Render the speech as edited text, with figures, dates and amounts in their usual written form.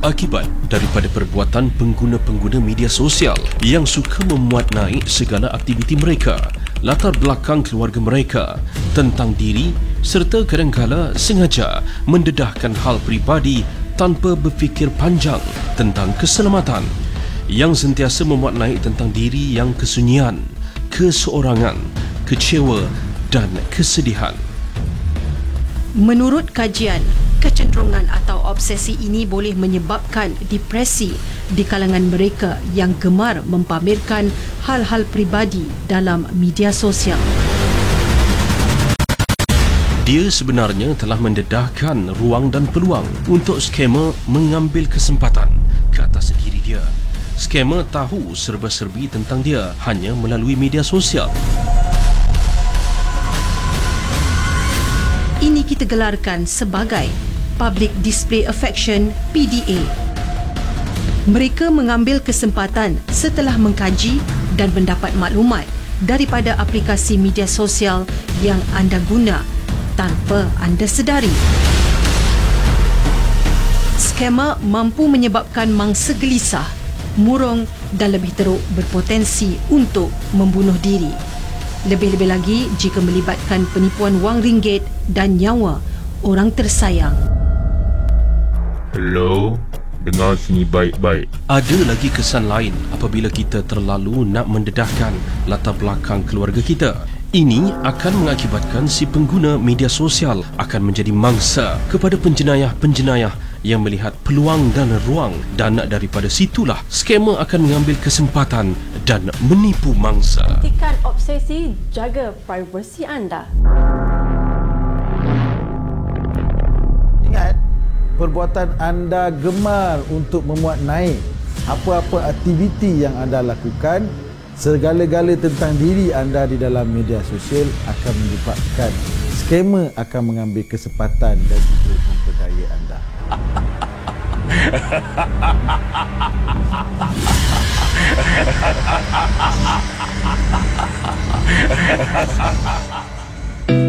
Akibat daripada perbuatan pengguna-pengguna media sosial yang suka memuat naik segala aktiviti mereka, latar belakang keluarga mereka, tentang diri serta kadangkala sengaja mendedahkan hal peribadi tanpa berfikir panjang tentang keselamatan, yang sentiasa memuat naik tentang diri yang kesunyian, keseorangan, kecewa dan kesedihan. Menurut kajian, kecenderungan atau obsesi ini boleh menyebabkan depresi di kalangan mereka yang gemar mempamerkan hal-hal peribadi dalam media sosial. Dia sebenarnya telah mendedahkan ruang dan peluang untuk skamer mengambil kesempatan ke atas diri dia. Skamer tahu serba-serbi tentang dia hanya melalui media sosial. Ini kita gelarkan sebagai Public Display Affection (PDA). Mereka mengambil kesempatan setelah mengkaji dan mendapat maklumat daripada aplikasi media sosial yang anda guna tanpa anda sedari. Skamer mampu menyebabkan mangsa gelisah, murung dan lebih teruk berpotensi untuk membunuh diri. Lebih-lebih lagi jika melibatkan penipuan wang ringgit dan nyawa orang tersayang. Hello, dengar sini baik-baik. Ada lagi kesan lain apabila kita terlalu nak mendedahkan latar belakang keluarga kita. Ini akan mengakibatkan si pengguna media sosial akan menjadi mangsa kepada penjenayah-penjenayah yang melihat peluang dan ruang, dan daripada situlah skamer akan mengambil kesempatan dan menipu mangsa. Hentikan obsesi, jaga privasi anda. Ingat, perbuatan anda gemar untuk memuat naik apa-apa aktiviti yang anda lakukan, segala-gala tentang diri anda di dalam media sosial akan menyebabkan skamer akan mengambil kesempatan dan juga memperdaya anda.